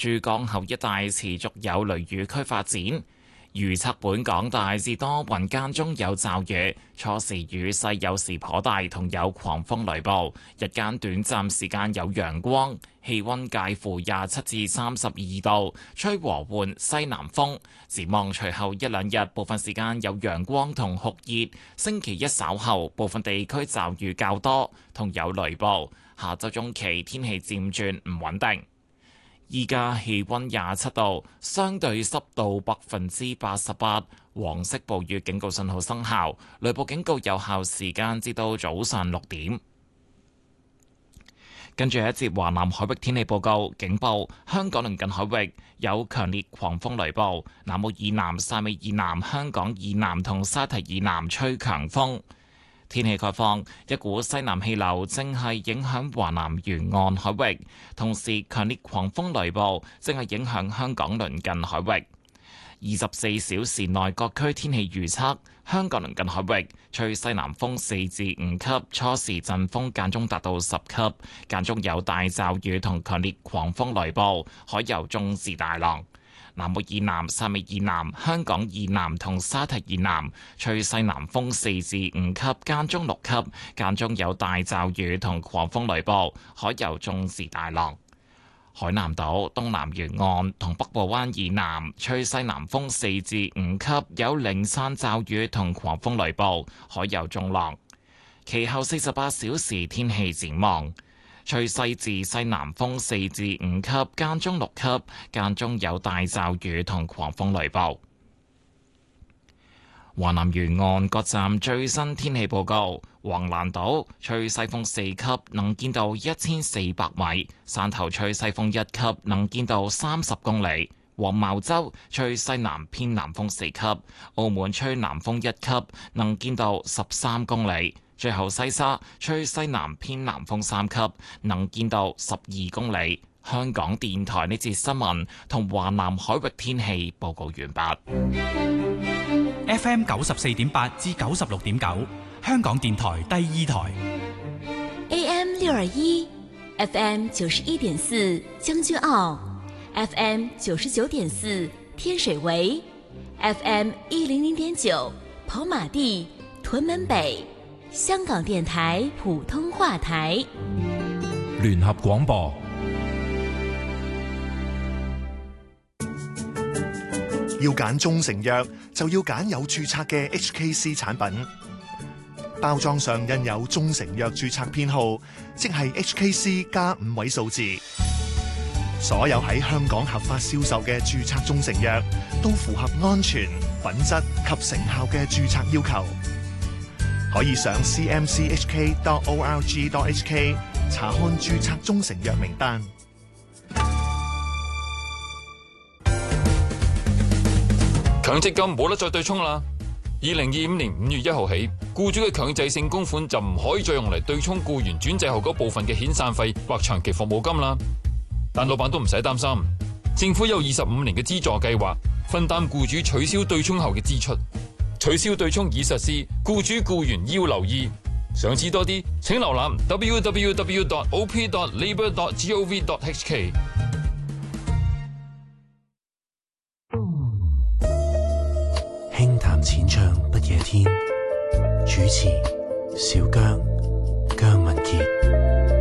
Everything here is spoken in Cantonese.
珠江口一帶持續有雷雨區發展。預測本港大致多雲間中有驟雨，初時雨勢有時頗大，同有狂風雷暴。日間短暫時間有陽光，氣溫介乎27至32度，吹和緩西南風。展望隨後一兩日，部分時間有陽光同酷熱。星期一稍後，部分地區驟雨較多，同有雷暴。下週中期天氣漸轉唔穩定。依家氣溫27度，相對濕度88%，黃色暴雨警告信號生效，雷暴警告有效時間至到早上6點。跟住一節華南海域天氣報告，警報：香港鄰近海域有強烈狂風雷暴，南澳以南、汕尾以南、香港以南同沙堤以南吹強風。天氣概況，一股西南氣流正係影響華南沿岸海域，同時強烈狂風雷暴正係影響香港鄰近海域。24小時內各區天氣預測：香港鄰近海域吹西南風4至5級，初時陣風間中達到10級，間中有大驟雨同強烈狂風雷暴，海有中至大浪。南澳以南、汕尾以南、香港以南同沙堤以南吹西南風4至5級，間中6級，間中有大驟雨同狂風雷暴，海有中至大浪。海南島東南沿岸同北部灣以南吹西南風4至5級，有零散驟雨同狂風雷暴，海有中浪。其後48小時天氣展望。吹西至西南風4至5級，間中6級，間中有大驟雨同狂風雷暴。華南沿岸各站最新天氣報告：橫瀾島吹西風4級，能見度1400米；汕頭吹西風1級，能見度30公里；黃茅洲吹西南偏南風4級；澳門吹南風1級，能見度13公里。最後西沙吹西南偏南風3級，能見度12公里。香港電台呢節新聞同華南海域天氣報告完畢。 FM 94.8至96.9，香港電台第二台。 AM 621 FM 91.4將軍澳 FM 99.4天水圍 FM 100.9跑馬地屯門北。香港電台普通話台， 聯合廣播。 要揀中成藥，就要揀有註冊嘅 HKC 產品。包裝上印有中成藥註冊編號，即係 HKC+5位數字。所有喺香港合法銷售嘅註冊中成藥，都符合安全、品質及成效嘅註冊要求。可以上 cmchk.org.hk 查看註冊中成藥名單。 強積金冇得再對沖啦！2025年5月1號起，僱主嘅強制性供款就唔可以再用嚟對沖僱員轉制後嗰部分嘅遣散費或長期服務金啦。但老闆都唔使擔心，政府有25年嘅資助計劃，分擔僱主取消對沖後嘅支出。取消對沖已實施，僱主僱員要留意。想知多啲，請瀏覽 www.op.labour.gov.hk。 輕談淺唱不夜天，主持小姜。